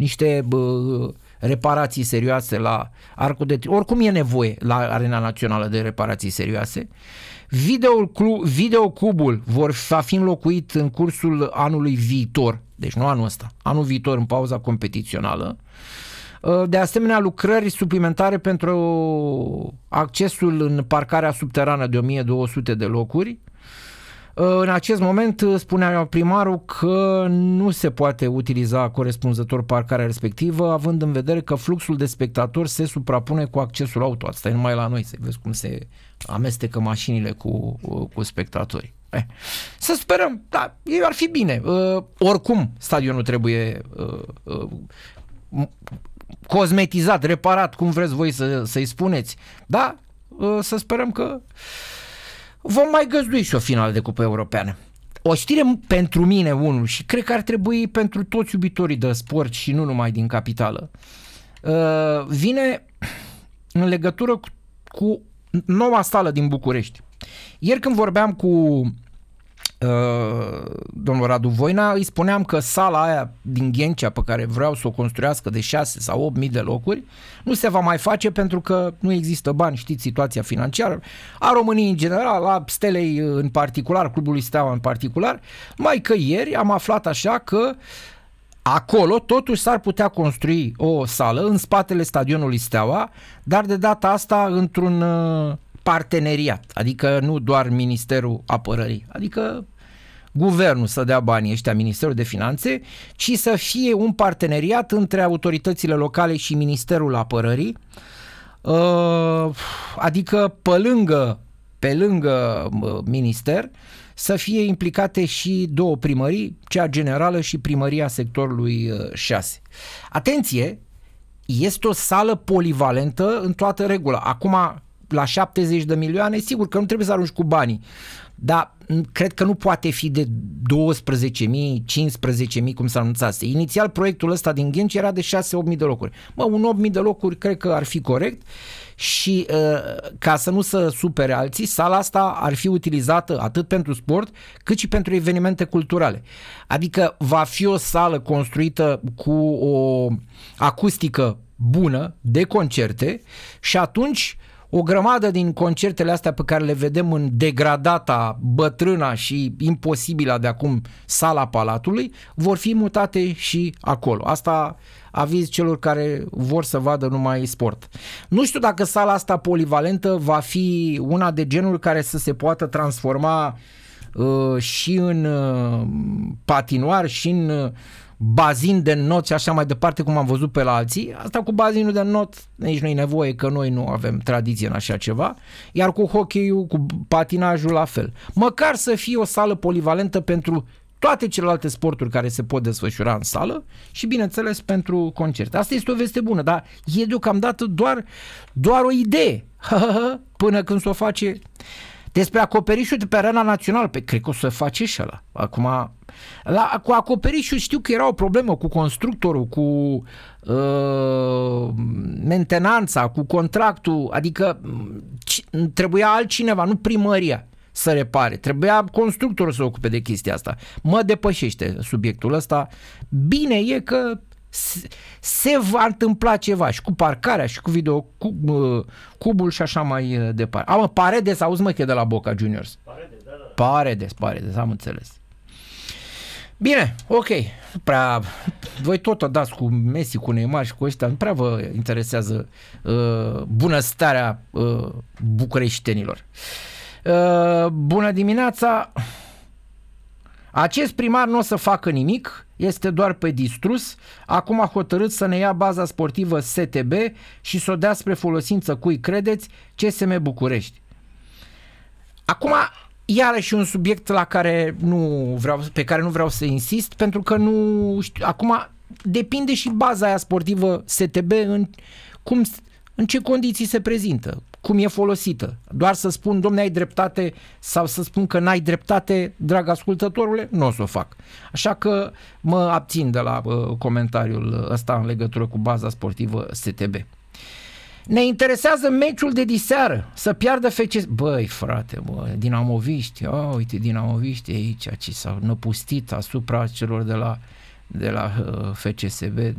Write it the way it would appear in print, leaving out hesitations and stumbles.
niște reparații serioase la Arcul de Triunf. Oricum e nevoie la Arena Națională de reparații serioase. Videoclubul va fi înlocuit în cursul anului viitor, deci nu anul ăsta, anul viitor în pauza competițională. De asemenea, lucrări suplimentare pentru accesul în parcarea subterană de 1200 de locuri. În acest moment spunea primarul că nu se poate utiliza corespunzător parcarea respectivă, având în vedere că fluxul de spectatori se suprapune cu accesul auto. Asta e numai la noi, să vezi cum se amestecă mașinile cu spectatorii. Să sperăm, da, ar fi bine. Oricum, stadionul trebuie cosmetizat, reparat, cum vreți voi să-i spuneți. Da, să sperăm că vom mai găzdui și o finală de Cupă Europeană. O știre pentru mine, unul, și cred că ar trebui pentru toți iubitorii de sport și nu numai din capitală, vine în legătură cu noua sală din București. Ieri când vorbeam cu domnul Radu Voina, îi spuneam că sala aia din Ghencea pe care vreau să o construiască de 6 sau 8.000 de locuri nu se va mai face pentru că nu există bani, știți situația financiară a României în general, a Stelei în particular, clubului Steaua în particular, mai că ieri am aflat așa că acolo totuși s-ar putea construi o sală în spatele stadionului Steaua, dar de data asta într-un parteneriat, adică nu doar Ministerul Apărării, adică guvernul să dea banii ăștia, Ministerul de Finanțe, ci să fie un parteneriat între autoritățile locale și Ministerul Apărării, adică pe lângă minister să fie implicate și două primării, cea generală și primăria sectorului 6. Atenție, este o sală polivalentă în toată regula. Acum, la 70 de milioane, sigur că nu trebuie să arunci cu banii, dar cred că nu poate fi de 12.000, 15.000 cum s-a anunțat. Inițial proiectul ăsta din Ghenci era de 6-8.000 de locuri. Un 8.000 de locuri cred că ar fi corect și ca să nu se supere alții, sala asta ar fi utilizată atât pentru sport cât și pentru evenimente culturale. Adică va fi o sală construită cu o acustică bună de concerte și atunci o grămadă din concertele astea pe care le vedem în degradata, bătrâna și imposibilă de acum sala Palatului vor fi mutate și acolo. Asta aviz celor care vor să vadă numai sport. Nu știu dacă sala asta polivalentă va fi una de genul care să se poată transforma și în patinoar și în bazin de not și așa mai departe cum am văzut pe la alții. Asta cu bazinul de not nici nu e nevoie, că noi nu avem tradiție în așa ceva, iar cu hockey-ul, cu patinajul la fel. Măcar să fie o sală polivalentă pentru toate celelalte sporturi care se pot desfășura în sală și bineînțeles pentru concerte. Asta este o veste bună, dar e deocamdată doar o idee până când s-o face. Despre acoperișul de pe Arena Națională, cred că o să face și ăla. Acum, cu acoperișul știu că era o problemă cu constructorul, cu mentenanța, cu contractul, adică trebuia altcineva, nu primăria să repare. Trebuia constructorul să se ocupe de chestia asta. Mă depășește subiectul ăsta. Bine e că se va întâmpla ceva și cu parcarea și cu cubul și așa mai departe. Paredes, auzi că e de la Boca Juniors. Paredes, am înțeles. Bine, ok. Voi tot o dați cu Messi, cu Neymar și cu ăștia, nu prea vă interesează bunăstarea bucureștenilor. Bună dimineața! Acest primar nu o să facă nimic, este doar pe distrus, acum a hotărât să ne ia baza sportivă STB și să o dea spre folosință cui credeți, CSM București. Acum, iarăși un subiect pe care nu vreau să insist, pentru că nu știu, acum depinde și baza aia sportivă STB în ce condiții se prezintă, cum e folosită. Doar să spun, domne, ai dreptate, sau să spun că n-ai dreptate, drag ascultătorule, nu o să o fac. Așa că mă abțin de la comentariul ăsta în legătură cu baza sportivă STB. Ne interesează meciul de diseară, să piardă FCSB. Băi, frate, dinamoviști, uite, dinamoviști aici, ce s-au năpustit asupra celor de la FCSB.